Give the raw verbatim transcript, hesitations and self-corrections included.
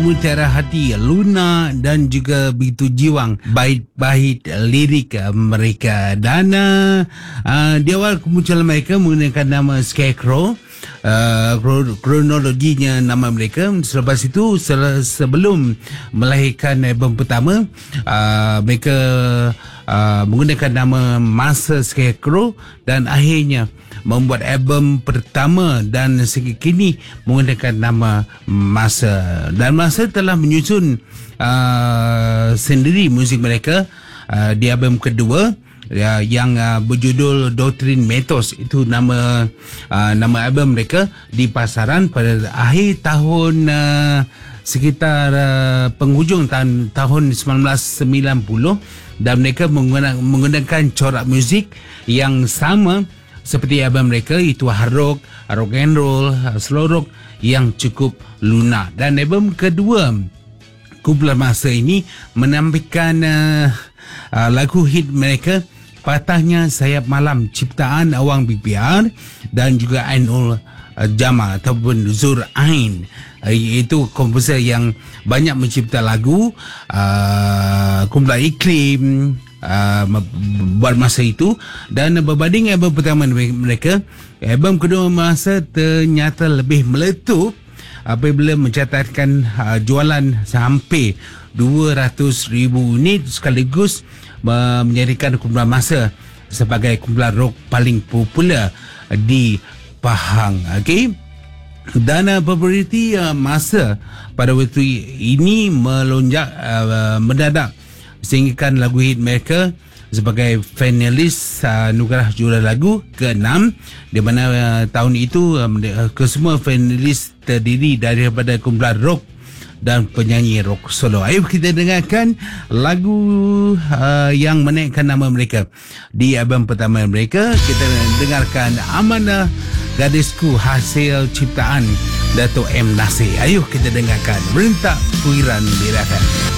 Mutiara Hati, Luna dan juga begitu jiwang bait-bait lirik mereka. Dan uh, uh, di awal kemunculan mereka menggunakan nama Scarecrow. Uh, kronologinya nama mereka. Selepas itu se- sebelum melahirkan album pertama, uh, mereka uh, menggunakan nama Masa Scarecrow dan akhirnya membuat album pertama dan sehingga kini menggunakan nama Masa. Dan Masa telah menyusun uh, sendiri muzik mereka uh, di album kedua, ya, yang uh, berjudul Doktrin Metos. Itu nama uh, nama album mereka di pasaran pada akhir tahun uh, sekitar uh, penghujung tahun tahun sembilan belas sembilan puluh, dan mereka menggunakan, menggunakan corak muzik yang sama seperti album mereka, itu hard rock, rock and roll, slow rock yang cukup lunak. Dan album kedua kumpulan Masa ini menampilkan uh, uh, lagu hit mereka Patahnya Sayap Malam, ciptaan Awang B P R dan juga Ainul uh, Jamal ataupun Zur Ain. Uh, iaitu komposer yang banyak mencipta lagu uh, kumpulan Iklim uh, buat masa itu. Dan berbanding album pertama mereka, album kedua Masa ternyata lebih meletup apabila mencatatkan uh, jualan hampir dua ratus ribu unit, sekaligus uh, menjadikan kumpulan Masa sebagai kumpulan rock paling popular di Pahang. Okey. Dan uh, populariti uh, Masa pada waktu ini melonjak uh, mendadak, sehingga lagu hit mereka sebagai finalis uh, Nugarah Juara Lagu ke enam, di mana uh, tahun itu uh, kesemua finalis terdiri daripada kumpulan rock dan penyanyi rock solo. Ayo kita dengarkan lagu uh, yang menaikkan nama mereka di album pertama mereka. Kita dengarkan Amanah Gadisku, hasil ciptaan Dato' M. Nasir. Ayo kita dengarkan Rentak Kuiran di Rakan.